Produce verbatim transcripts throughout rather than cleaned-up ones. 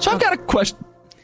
So I've got a question.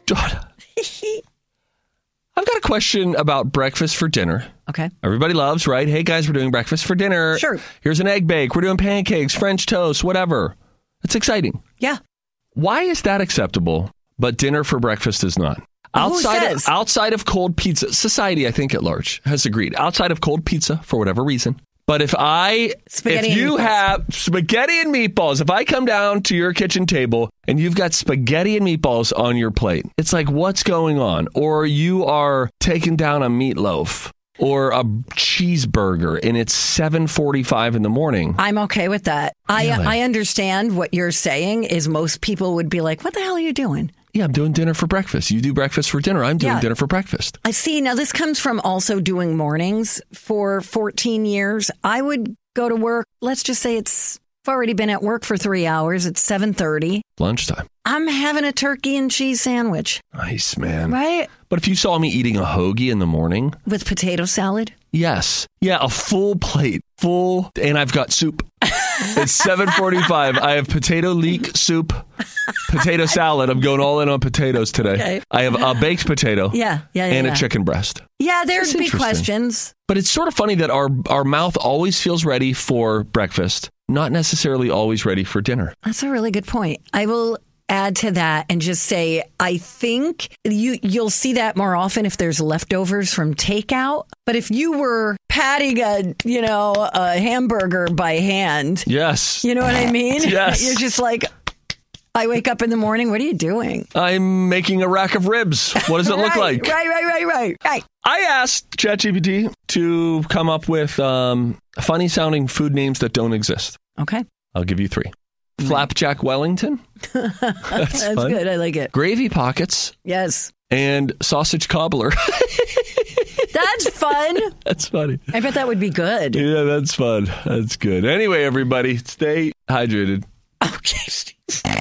I've got a question about breakfast for dinner. Okay. Everybody loves, right? Hey, guys, we're doing breakfast for dinner. Sure. Here's an egg bake. We're doing pancakes, French toast, whatever. It's exciting. Yeah. Why is that acceptable, but dinner for breakfast is not? Outside Who of, says? outside of cold pizza, society, I think at large, has agreed. Outside of cold pizza, for whatever reason. But if I, Spaghetti if and you meatballs. have spaghetti and meatballs, if I come down to your kitchen table and you've got spaghetti and meatballs on your plate, it's like, what's going on? Or you are taking down a meatloaf or a cheeseburger and it's seven forty-five in the morning. I'm okay with that. I Really? I understand what you're saying is most people would be like, what the hell are you doing? Yeah, I'm doing dinner for breakfast. You do breakfast for dinner. I'm doing Yeah. dinner for breakfast. I see. Now, this comes from also doing mornings for fourteen years. I would go to work. Let's just say it's I've already been at work for three hours. It's seven thirty. Lunchtime. I'm having a turkey and cheese sandwich, Nice, man. right? But if you saw me eating a hoagie in the morning, With potato salad. yes. Yeah, a full plate. Full. And I've got soup. It's seven forty-five. I have potato leek soup, potato salad. I'm going all in on potatoes today. Okay. I have a baked potato Yeah, yeah, yeah. and yeah. a chicken breast. Yeah, there'd That's be interesting. questions. But it's sort of funny that our, our mouth always feels ready for breakfast, not necessarily always ready for dinner. That's a really good point. I will add to that and just say I think you you'll see that more often if there's leftovers from takeout. But if you were patting a you know a hamburger by hand, Yes. you know what I mean? Yes. You're just like, I wake up in the morning. What are you doing? I'm making a rack of ribs. What does it look right, like? Right, right, right, right, right. I asked ChatGPT to come up with um, funny sounding food names that don't exist. Okay, I'll give you three. Flapjack Wellington. That's, that's fun. good. I like it. Gravy Pockets Yes, and Sausage Cobbler. that's fun. That's funny. I bet that would be good. Yeah, that's fun. That's good. Anyway, everybody, stay hydrated. Okay, Steve.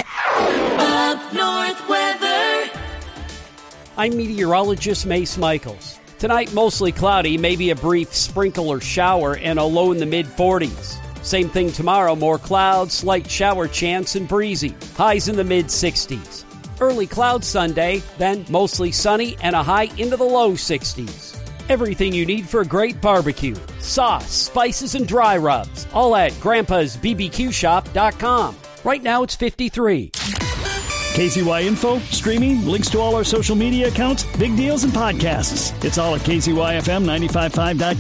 Up North weather. I'm meteorologist Mace Michaels. Tonight, mostly cloudy, maybe a brief sprinkle or shower, and a low in the mid forties. Same thing tomorrow, more clouds, slight shower chance, and breezy. Highs in the mid sixties. Early cloud Sunday, then mostly sunny and a high into the low sixties. Everything you need for a great barbecue. Sauce, spices, and dry rubs. All at grandpas b b q shop dot com. Right now it's fifty-three. K Z Y Info, streaming, links to all our social media accounts, big deals, and podcasts. It's all at K Z Y F M nine five five dot com.